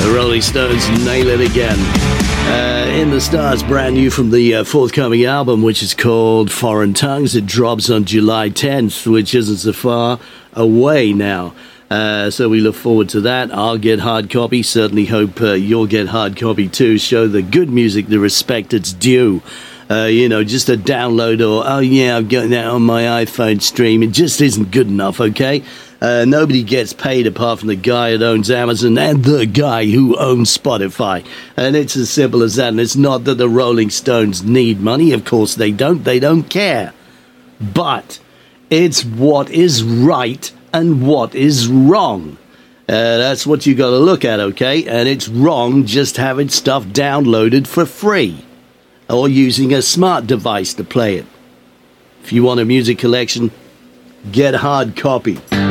The Rolling Stones nail it again. In the Stars, brand new from the forthcoming album, which is called Foreign Tongues. It drops on July 10th, which isn't so far away now. So we look forward to that. I'll get hard copy. Certainly hope you'll get hard copy too. Show the good music the respect it's due. Just a download or, oh yeah, I've got that on my iPhone stream. It just isn't good enough, okay? Nobody gets paid apart from the guy that owns Amazon and the guy who owns Spotify. And it's as simple as that. And it's not that the Rolling Stones need money. Of course they don't. They don't care. But it's what is right and what is wrong. That's what you got to look at, okay? And it's wrong just having stuff downloaded for free or using a smart device to play it. If you want a music collection, get hard copy.